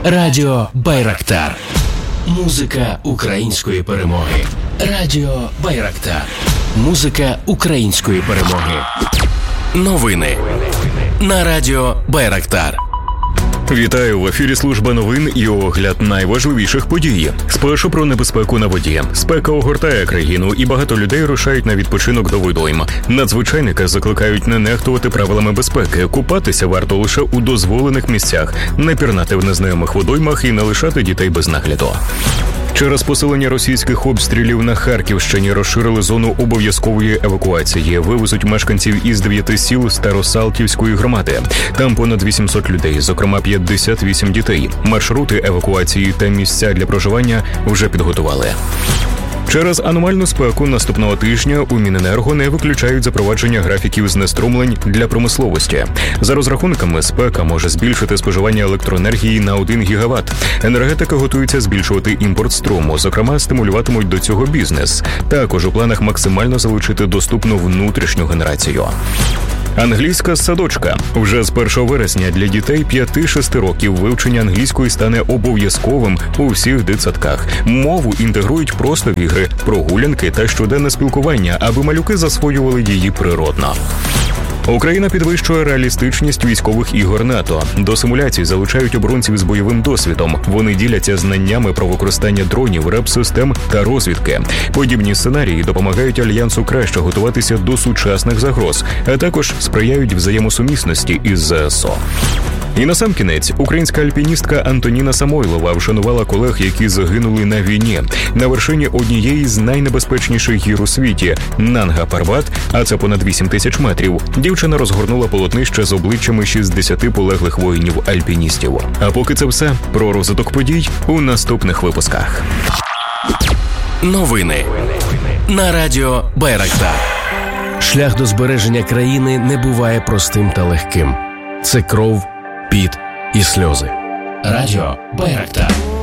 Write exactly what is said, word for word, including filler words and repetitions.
Радіо Байрактар. Музика української перемоги. Радіо Байрактар. Музика української перемоги. Новини на Радіо Байрактар. Вітаю, в ефірі служба новин і огляд найважливіших подій. Спершу про небезпеку на воді. Спека огортає країну і багато людей рушають на відпочинок до водойм. Надзвичайники закликають не нехтувати правилами безпеки. Купатися варто лише у дозволених місцях, не пірнати в незнайомих водоймах і не лишати дітей без нагляду. Через посилення російських обстрілів на Харківщині розширили зону обов'язкової евакуації. Вивезуть мешканців із дев'яти сіл Старосалтівської громади. Там понад вісімсот людей, зокрема п'ятдесят вісім дітей. Маршрути евакуації та місця для проживання вже підготували. Через аномальну спеку наступного тижня у Міненерго не виключають запровадження графіків знеструмлень для промисловості. За розрахунками, спека може збільшити споживання електроенергії на один гігават. Енергетики готуються збільшувати імпорт струму, зокрема, стимулюватимуть до цього бізнес. Також у планах максимально залучити доступну внутрішню генерацію. Англійська садочка. Вже з першого вересня для дітей п'яти-шести років вивчення англійської стане обов'язковим у всіх дитсадках. Мову інтегрують просто в ігри, прогулянки та щоденне спілкування, аби малюки засвоювали її природно. Україна підвищує реалістичність військових ігор НАТО. До симуляцій залучають оборонців з бойовим досвідом. Вони діляться знаннями про використання дронів, реп-систем та розвідки. Подібні сценарії допомагають Альянсу краще готуватися до сучасних загроз, а також сприяють взаємосумісності із ЗСУ. І насамкінець, українська альпіністка Антоніна Самойлова вшанувала колег, які загинули на війні. На вершині однієї з найнебезпечніших гір у світі – Нанга-Парбат, а це понад вісім тисяч метрів. Дівчина розгорнула полотнище з обличчями шістдесяти полеглих воїнів-альпіністів. А поки це все, про розвиток подій у наступних випусках. Новини на Радіо Байрактар. Шлях до збереження країни не буває простим та легким. Це кров, піт і сльози. Радіо Байрактар.